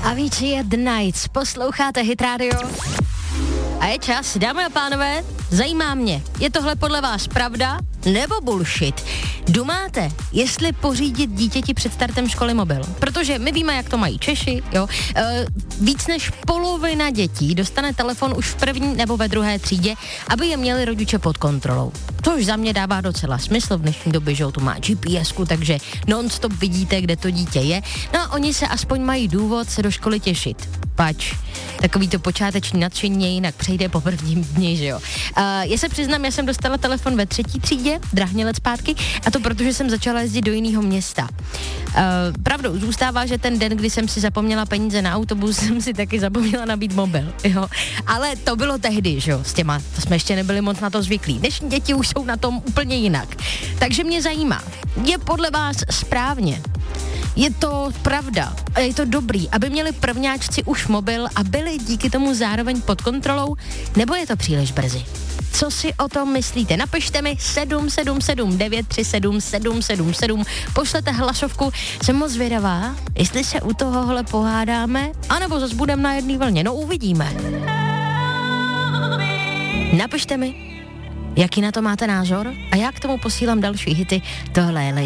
Avicii at the Nights, posloucháte Hit Radio. A je čas, dámy a pánové, zajímá mě, je tohle podle vás pravda nebo bullshit? Dumáte, jestli pořídit dítěti před startem školy mobil? Protože my víme, jak to mají Češi, jo. Víc než polovina dětí dostane telefon už v první nebo ve druhé třídě, aby je měli rodiče pod kontrolou. Což za mě dává docela smysl v dnešní době, že tu má GPSku, takže non-stop vidíte, kde to dítě je. No a oni se aspoň mají důvod se do školy těšit. Pač, takový to počáteční nadšení jinak přejde po prvním dni, že jo. Já se přiznám, já jsem dostala telefon ve 3. třídě, drahně let zpátky, a to protože jsem začala jezdit do jiného města. Pravdou zůstává, že ten den, kdy jsem si zapomněla peníze na autobus, jsem si taky zapomněla nabít mobil, jo. Ale to bylo tehdy, že jo, s těma, to jsme ještě nebyli moc na to zvyklí. Dnešní děti už jsou na tom úplně jinak. Takže mě zajímá, je podle vás správně? Je to pravda a je to dobrý, aby měli prvňáčci už mobil a byli díky tomu zároveň pod kontrolou, nebo je to příliš brzy? Co si o tom myslíte? Napište mi 777 937 777, pošlete hlasovku, jsem moc zvědavá, jestli se u tohohle pohádáme, anebo zase budeme na jedné vlně, no uvidíme. Napište mi, jaký na to máte názor a já k tomu posílám další hity, tohle je